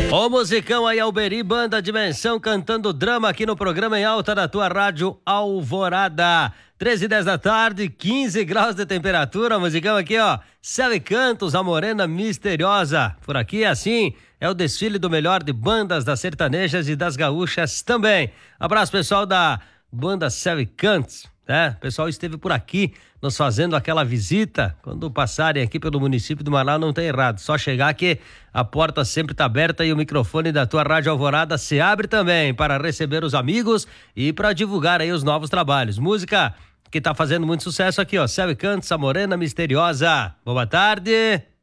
O musicão aí, Alberi, Banda Dimensão, cantando drama aqui no programa Em Alta da tua rádio Alvorada. 13h10 da tarde, 15 graus de temperatura, musicão aqui, ó. Céu e Cantos, a morena misteriosa. Por aqui, assim, é o desfile do melhor de bandas das sertanejas e das gaúchas também. Abraço, pessoal da banda Céu e Cantos. O pessoal esteve por aqui nos fazendo aquela visita. Quando passarem aqui pelo município do Manaus, não tem errado, só chegar que a porta sempre está aberta e o microfone da tua Rádio Alvorada se abre também para receber os amigos e para divulgar aí os novos trabalhos. Música que tá fazendo muito sucesso aqui, ó, Céu e Cantos, a morena misteriosa. Boa tarde.